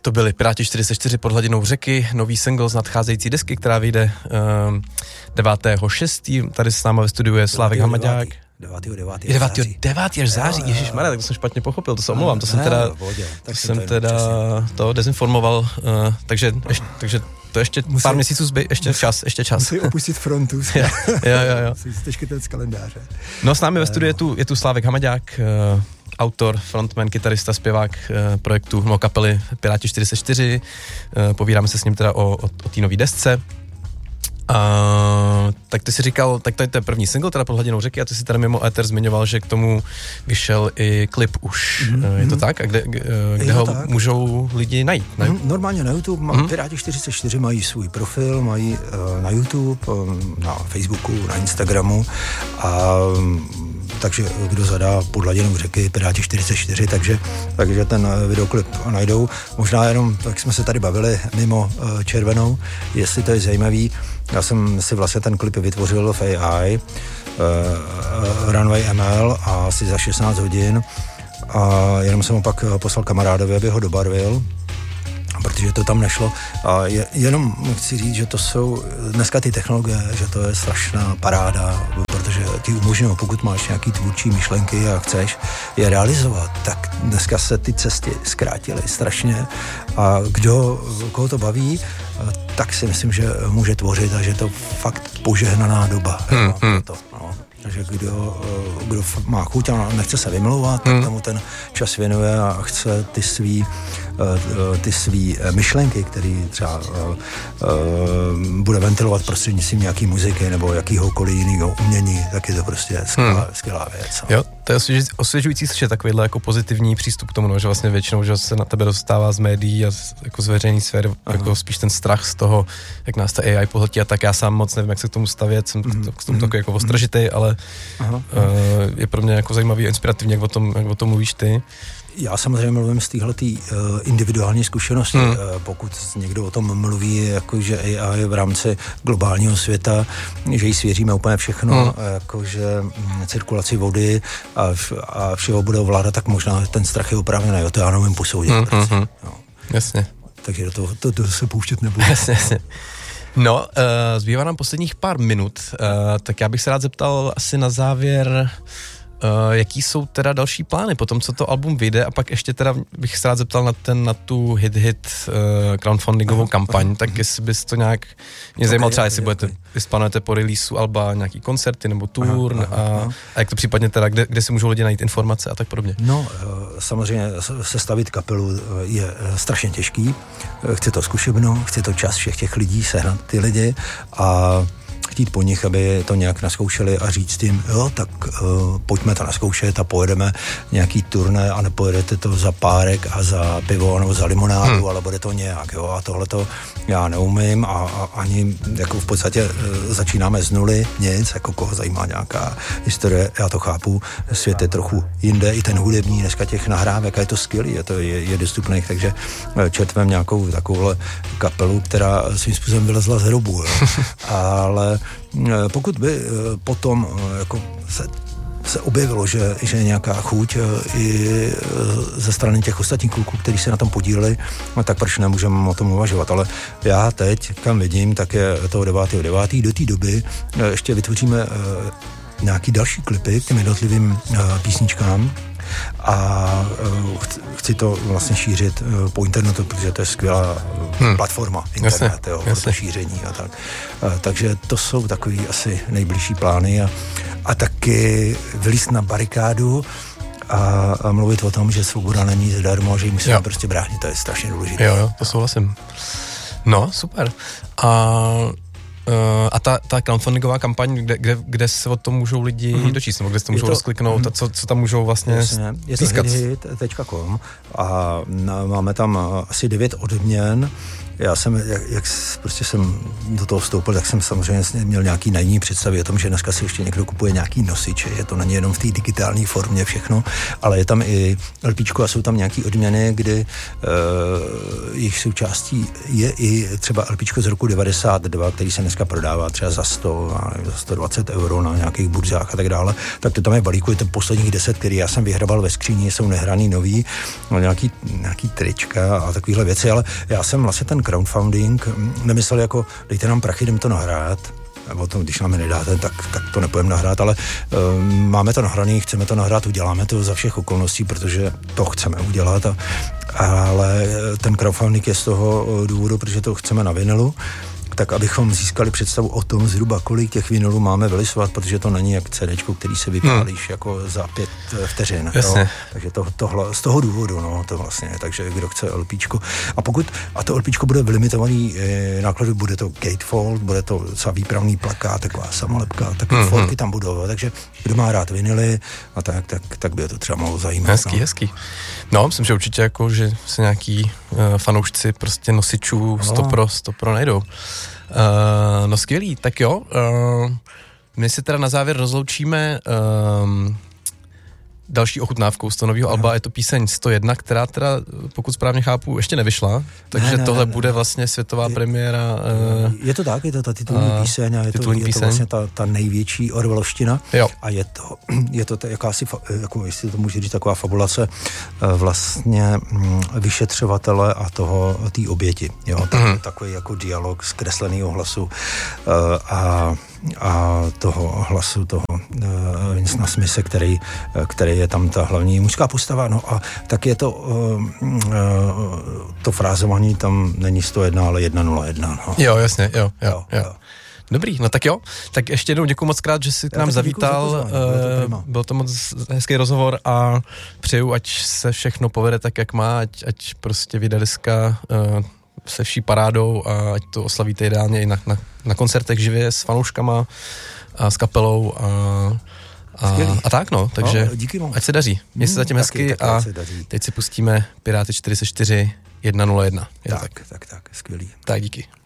to byli Piráti 44 pod hladinou řeky, nový single z nadcházející desky, která vyjde 9.6. Tady s náma ve studiu je Slávek Hamaďák. 9. září, ježišmarja, tak to jsem špatně pochopil, to se omlouvám, to jsem teda to dezinformoval, takže to ještě pár měsíců ještě čas. Musí opustit frontu. Jo. Jsi z kalendáře. No s námi ve studiu je tu Slávek Hamaďák, autor, frontman, kytarista, zpěvák projektu, kapely Piráti 44. Povídáme se s ním teda o té nový desce. Tak ty si říkal, tak to je první single teda pod hladinou řeky a ty si teda mimo éter zmiňoval, že k tomu vyšel i klip už. Je to tak? A kde ho tak můžou lidi najít? Normálně na YouTube. Piráti 44 mají svůj profil, mají na YouTube, na Facebooku, na Instagramu a takže kdo zadá pod hladinou řeky Piráti 44, takže ten videoklip najdou. Možná jenom, tak jsme se tady bavili mimo červenou, jestli to je zajímavý. Já jsem si vlastně ten klip vytvořil v AI, Runway ML a asi za 16 hodin a jenom jsem ho pak poslal kamarádovi, aby ho dobarvil, protože to tam nešlo. A jenom chci říct, že to jsou dneska ty technologie, že to je strašná paráda, protože ty umožňují, pokud máš nějaký tvůrčí myšlenky a chceš je realizovat, tak dneska se ty cesty zkrátily strašně a koho to baví, tak si myslím, že může tvořit a že to fakt požehnaná doba. Takže kdo má chuť a nechce se vymlouvat, tak tomu ten čas věnuje a chce ty svý myšlenky, který třeba bude ventilovat prostřednictvím nějaký muziky nebo jakýhokoliv jiného umění, tak je to prostě skvělá věc. Jo, to je osvěžující slyšet takovýhle jako pozitivní přístup k tomu, no, že vlastně většinou, že se na tebe dostává z médií a jako z veřejné sféry, jako spíš ten strach z toho, jak nás ta AI pohltí a tak já sám moc nevím, jak se k tomu stavět, jsem k tomu takový jako ostražitej, ale je pro mě jako zajímavý a inspirativní, jak o tom mluvíš ty. Já samozřejmě mluvím z téhletý individuální zkušenosti. Pokud někdo o tom mluví, jakože AI v rámci globálního světa, že jí svěříme úplně všechno, jakože cirkulaci vody a všeho bude ovládat, tak možná ten strach je oprávněný. To já nevím posoudit. Jasně. Takže do toho se pouštět nebudu. Jasně. No, zbývá nám posledních pár minut, tak já bych se rád zeptal asi na závěr, jaký jsou teda další plány po tom, co to album vyjde a pak ještě teda bych se rád zeptal na tu hit crowdfundingovou kampaň, tak jestli bys to nějak mě zajímal třeba, jestli vy plánujete po releaseu alba nějaký koncerty nebo tour a jak to případně teda, kde si můžou lidi najít informace a tak podobně. No, samozřejmě sestavit kapelu je strašně těžký, chce to zkušebnu, chce to čas všech těch lidí, sehnat ty lidi a chtít po nich, aby to nějak naskoušeli a říct jim, tak pojďme to naskoušet a pojedeme nějaký turné a nepojedete to za párek a za pivo nebo za limonádu, ale bude to nějak, a tohleto já neumím a ani jako v podstatě začínáme z nuly, nic, jako koho zajímá nějaká historie, já to chápu, svět je trochu jinde, i ten hudební, dneska těch nahrávek, je to skvělý, je dostupných, takže četvem nějakou takovouhle kapelu, která svým způsobem vylezla z hrobu, ale pokud by potom jako se objevilo, že je nějaká chuť i ze strany těch ostatních kluků, kteří se na tom podíleli, tak proč nemůžeme o tom uvažovat. Ale já teď, kam vidím, tak je toho 9.9. Do té doby ještě vytvoříme nějaký další klipy k těm jednotlivým písničkám a chci to vlastně šířit po internetu, protože to je skvělá platforma internet, pro to šíření a tak. Takže to jsou takový asi nejbližší plány a taky vylízt na barikádu a mluvit o tom, že svoboda není zadarmo, že ji musíme prostě bránit, to je strašně důležité. Jo, to souhlasím. No, super. A ta crowdfundingová kampaň, kde se o tom můžou lidi dočíst, nebo kde se to můžou rozkliknout a co tam můžou vlastně získat? Je to hit.com a máme tam asi 9 odměn. Já jsem, jak prostě jsem do toho vstoupil, tak jsem samozřejmě měl nějaký naivní představy o tom, že dneska si ještě někdo kupuje nějaký nosič, že to není jenom v té digitální formě všechno, ale je tam i LPčko a jsou tam nějaký odměny, kdy jejich součástí je i třeba LPčko z roku 92, který se dneska dneska prodává třeba za 100, za 120 euro na nějakých burzách a tak dále, tak to tam je balíku, je to posledních 10, který já jsem vyhrabal ve skříni, jsou nehraný nový, nějaký trička a takovéhle věci, ale já jsem vlastně ten crowdfunding nemyslel jako, dejte nám prachy, jdem to nahrát, o tom, když nám je nedáte, tak to nepůjdeme nahrát, ale máme to nahraný, chceme to nahrát, uděláme to za všech okolností, protože to chceme udělat, ale ten crowdfunding je z toho důvodu, protože to chceme na vinylu, tak abychom získali představu o tom zhruba, kolik těch vinylů máme vylisovat, protože to není jak CDčko, který se vypálíš jako za 5 vteřin. Jasně. Takže tohle, z toho důvodu, no, to vlastně, takže kdo chce LPčko. A to LPčko bude v limitovaný nákladu, bude to gatefold, bude to docela výpravný plakát, taková samolepka, takové fotky tam budou, takže kdo má rád vinily a tak by to třeba mohlo zajímat. Hezký. No, myslím, že určitě jako, že se nějaký fanoušci prostě nosičů 100% najdou. No skvělý, tak jo, my si teda na závěr rozloučíme další ochutnávkou z toho nového alba, je to píseň 101, která teda, pokud správně chápu, ještě nevyšla, takže tohle bude vlastně světová premiéra. Je to tak, je to ta titulní píseň a je to vlastně ta největší orwellovština a je to jakási, jako jestli to můžu říct, taková fabulace vlastně vyšetřovatele a té oběti, jo, takový jako dialog zkreslenýho hlasu a toho hlasu, toho Vincenta Smithe, který je tam ta hlavní mužská postava, no a tak je to frázování tam není 101, ale 101, no. Jo, jasně, jo. Dobrý, no tak jo. Tak ještě jednou děkuji moc krát, že jsi k nám zavítal. Byl to moc hezký rozhovor a přeju, ať se všechno povede tak, jak má, ať prostě vyjde deska se vší parádou a ať to oslavíte ideálně i na koncertech živě s fanouškama a s kapelou a tak no, takže ať se daří. Měj se zatím hezky a teď si pustíme Piráty 44 101. Tak, skvělý. Tak díky.